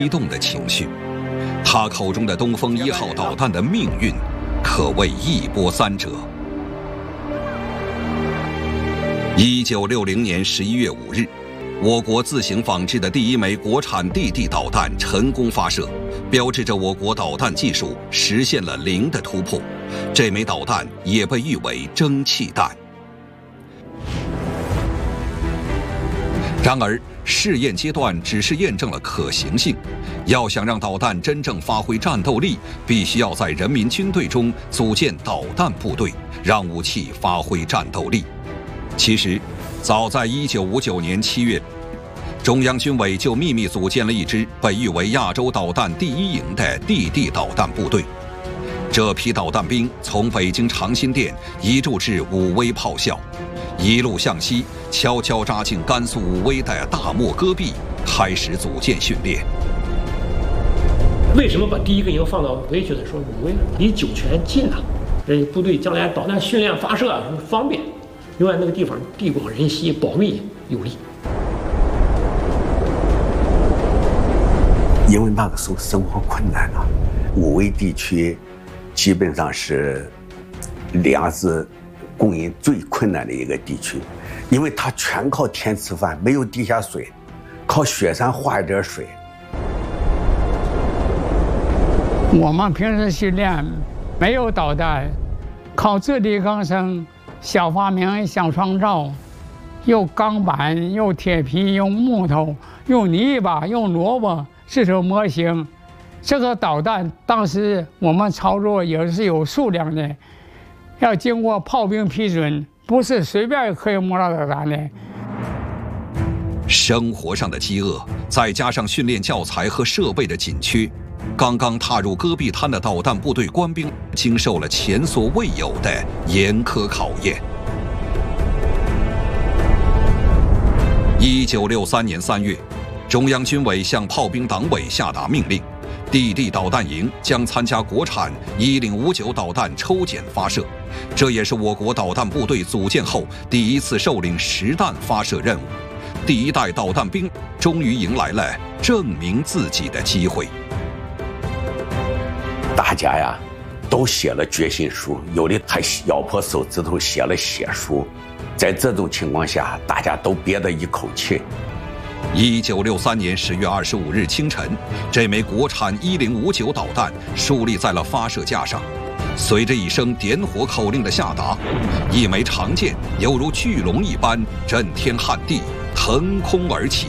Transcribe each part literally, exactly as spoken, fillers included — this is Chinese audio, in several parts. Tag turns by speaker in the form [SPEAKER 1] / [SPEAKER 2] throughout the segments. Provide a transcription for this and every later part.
[SPEAKER 1] 激动的情绪。他口中的东风一号导弹的命运，可谓一波三折。一九六零年十一月五日，我国自行仿制的第一枚国产地地导弹成功发射，标志着我国导弹技术实现了零的突破。这枚导弹也被誉为蒸汽弹。然而，试验阶段只是验证了可行性，要想让导弹真正发挥战斗力，必须要在人民军队中组建导弹部队，让武器发挥战斗力。其实，早在一九五九年七月，中央军委就秘密组建了一支被誉为亚洲导弹第一营的地地导弹部队。这批导弹兵从北京长辛店移驻至武威炮校，一路向西，悄悄扎进甘肃武威的大漠戈壁，开始组建训练。
[SPEAKER 2] 为什么把第一个营放到武威去的时候，武威离酒泉近啊，这部队将来导弹训练发射方便。另外，那个地方地广人稀，保密有利。
[SPEAKER 3] 因为那个时候生活困难了，武威地区基本上是粮食供应最困难的一个地区，因为它全靠天吃饭，没有地下水，靠雪山化一点水。
[SPEAKER 4] 我们平时训练没有导弹，靠自力更生，小发明小创造，用钢板，用铁皮，用木头，用泥巴，用萝卜制成模型。这个导弹当时我们操作也是有数量的，要经过炮兵批准，不是随便可以摸到导弹的。
[SPEAKER 1] 生活上的饥饿，再加上训练教材和设备的紧缺，刚刚踏入戈壁滩的导弹部队官兵经受了前所未有的严苛考验。一九六三年三月，中央军委向炮兵党委下达命令，地地导弹营将参加国产一零五九导弹抽检发射，这也是我国导弹部队组建后第一次受领实弹发射任务。第一代导弹兵终于迎来了证明自己的机会。
[SPEAKER 3] 大家呀，都写了决心书，有的还咬破手指头写了血书。在这种情况下，大家都憋着一口气。
[SPEAKER 1] 一九六三年十月二十五日清晨，这枚国产一零五九导弹竖立在了发射架上。随着一声点火口令的下达，一枚长箭犹如巨龙一般震天撼地，腾空而起。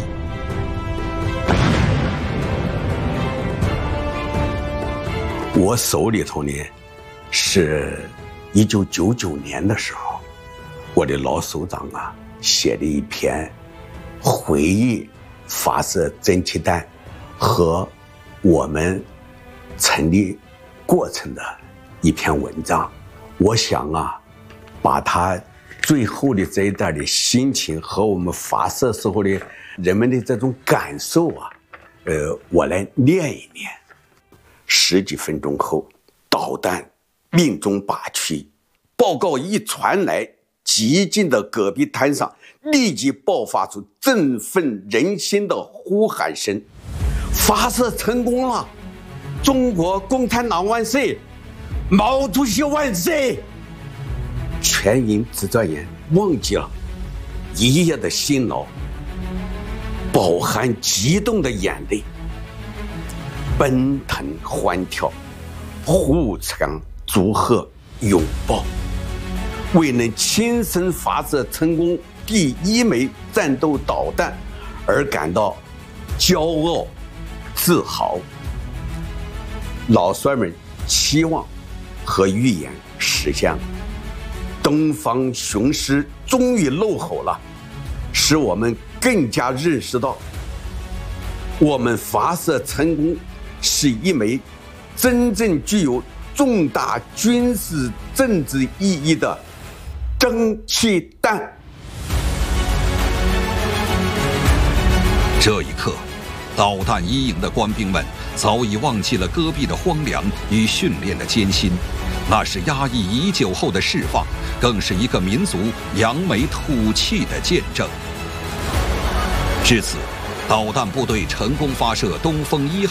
[SPEAKER 3] 我手里头呢，是一九九九年的时候，我的老首长啊写的一篇回忆发射蒸汽弹和我们成立过程的一篇文章。我想啊，把他最后的这一段的心情和我们发射时候的人们的这种感受啊，呃，我来念一念。十几分钟后，导弹命中靶区，报告一传来，激进的戈壁滩上立即爆发出振奋人心的呼喊声：发射成功了！中国共产党万岁！毛主席万岁！全营直转眼忘记了一夜的辛劳，饱含激动的眼泪，奔腾欢跳，互相祝贺拥抱，为能亲身发射成功第一枚战斗导弹而感到骄傲自豪。老帅们期望和预言实现了，东方雄狮终于露吼了，使我们更加认识到，我们发射成功是一枚真正具有重大军事政治意义的蒸汽弹。
[SPEAKER 1] 这一刻，导弹一营的官兵们早已忘记了戈壁的荒凉与训练的艰辛，那是压抑已久后的释放，更是一个民族扬眉吐气的见证。至此， 导弹部队成功发射东风一号